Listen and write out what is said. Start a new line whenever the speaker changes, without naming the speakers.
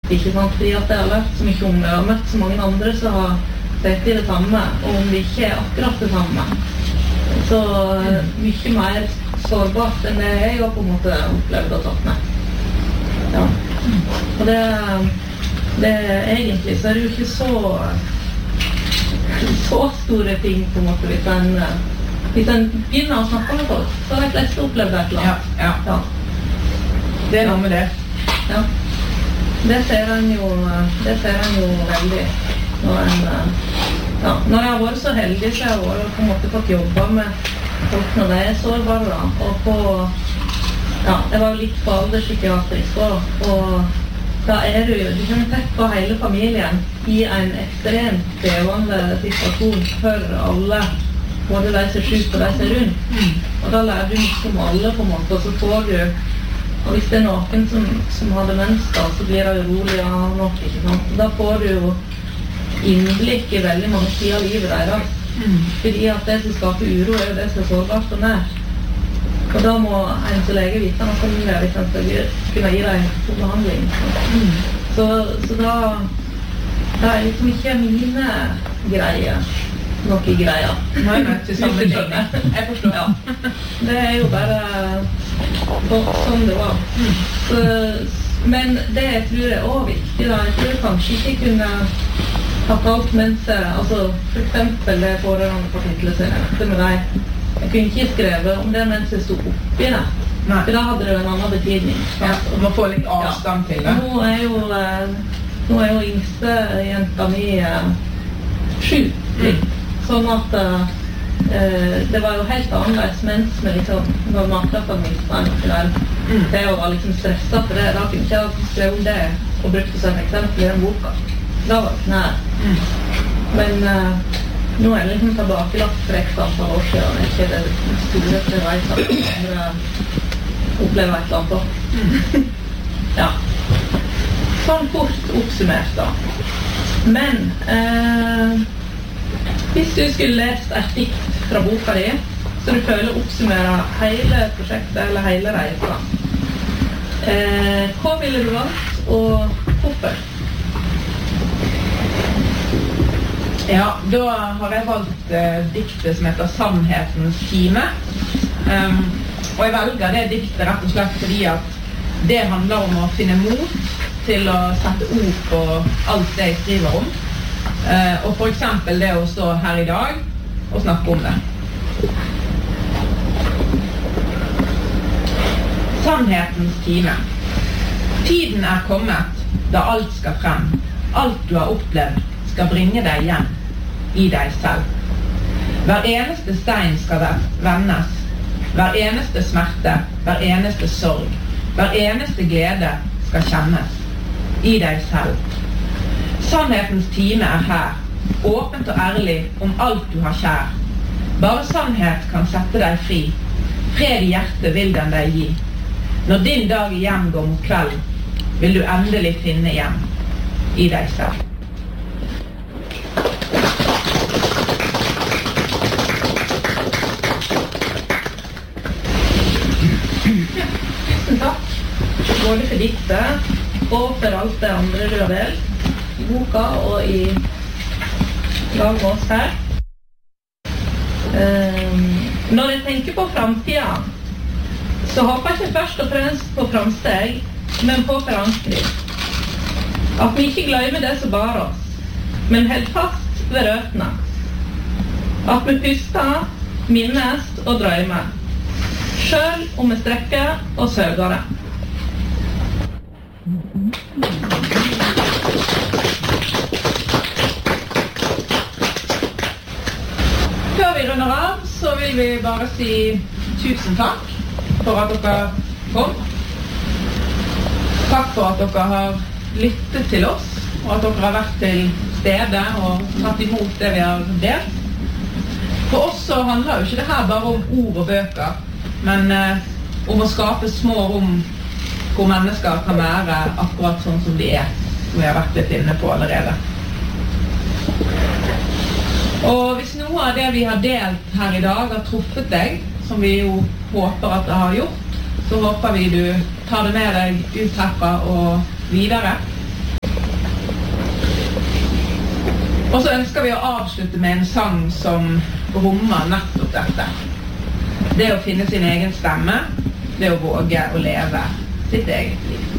ikke sant? Fordi at jeg har lært så mye om det, og møtt så mange andre som har sett i det samme, og om det ikke akkurat det samme. Så mye mer sårbart enn det jeg har på en måte opplevd og tatt med. Ja. Og det egentlig så det jo ikke så store ting på en måte hvis en begynner å snakke med folk, så har de fleste opplevd et eller annet. Ja.
Det noe med det.
Ja. Det ser en jo veldig når jeg har vært så heldig så jeg har på en måte fått jobba med folk når de sårbare og jeg var jo litt på alderspsykiatrisk og da du kan tenke på hele familien i en ekstremt krevende situasjon for alle, både de som er syke og de som er rundt. Og da lærer du mye om alle på en måte, og så får du, og hvis det er noen som har demens da, så blir det urolig av noe, ikke sant? Da får du jo innblikk i veldig mange sider av livet deres. Fordi at det som skaper uro er jo det som er sårbart og nær. Og da må en som lege vite noe om det, hvis en skal kunne gi deg god behandling. Så da er liksom ikke mine greier noe greier.
Nei, til sammenligning. Jeg forstår.
Ja. Det er jo bare sånn det var. Men det jeg tror er også viktig da, jeg tror kanskje ikke kunne hatt alt mens altså for eksempel det pårørende kapitlet som jeg nevnte med deg. Jeg kunne ikke skrevet om det mens jeg stod oppi det.
Nei.
For da hadde det jo en annen betydning.
Ja, du må få litt avstand til det.
Nå er jo yngste jenta mi 7. Sånn at det var jo helt annerledes mens vi liksom var matkraften mistet noe der. Det var liksom stresset for det. Da kunne ikke jeg skrevet om det og brukt det som et eksempel i den boka. Da var det nær. Men nå er det liksom tilbakelagt for ekstra antall år siden, og ikke det store til reis at andre opplever et eller annet også. Ja. Sånn kort oppsummert da. Men hvis du skulle lest et dikt fra boka di, så du føler oppsummerer hele prosjektet eller hele reisen, hva ville du valgt, og hvorfor?
Ja, da har jeg valgt diktet som heter Sannhetens time. Og jeg velger det diktet rett og slett fordi at det handler om å finne mot til å sette ord på alt det jeg skriver om. Og for eksempel det å stå her i dag og snakke om det. Sannhetens time. Tiden er kommet da alt skal frem. Alt du har opplevd skal bringe deg hjem i deg selv. Hver eneste stein skal vendes, hver eneste smerte, hver eneste sorg, hver eneste glede skal kjennes i deg selv. Sannhetens time er her, åpent og ærlig om alt du har kjær. Bare sannhet kan sette deg fri, fred i hjertet vil den deg gi. Når din dag igjen går mot kveld, vil du endelig finne hjem i deg selv.
Både for diktet og for alt det andre du har delt i boka og i lag med oss her. Når jeg tenker på fremtiden, så håper jeg ikke først og fremst på framsteg, men på forankring. At vi ikke glemmer det som bar oss, men helt fast ved røttene. At vi puster, minnes og drømmer, selv om vi strekker og søker det. Før vi runder av, så vil vi bare si tusen takk for at dere kom. Takk for at dere har lyttet til oss, og at dere har vært til stede og tatt imot det vi har delt. For oss så handler jo ikke det her bare om ord og bøker, men om å skape små rom hvor mennesker kan være akkurat sånn som de er, som vi har vært litt inne på allerede. Og hvis noe av det vi har delt her i dag har truffet deg, som vi jo håper at det har gjort, så håper vi du tar det med deg ut herfra og videre.
Og så ønsker vi å avslutte med en sang som rommer nettopp dette. Det å finne sin egen stemme, det å våge å leve sitt eget liv.